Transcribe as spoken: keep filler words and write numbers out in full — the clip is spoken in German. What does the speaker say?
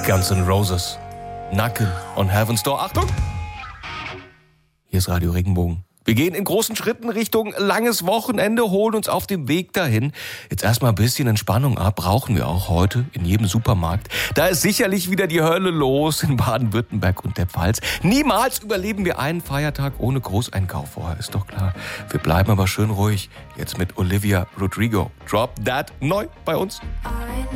Guns N' Roses. Knockin' on Heaven's Door. Achtung! Hier ist Radio Regenbogen. Wir gehen in großen Schritten Richtung langes Wochenende, holen uns auf dem Weg dahin. Jetzt erstmal ein bisschen Entspannung ab, brauchen wir auch heute in jedem Supermarkt. Da ist sicherlich wieder die Hölle los in Baden-Württemberg und der Pfalz. Niemals überleben wir einen Feiertag ohne Großeinkauf vorher, ist doch klar. Wir bleiben aber schön ruhig. Jetzt mit Olivia Rodrigo. Drop That neu bei uns.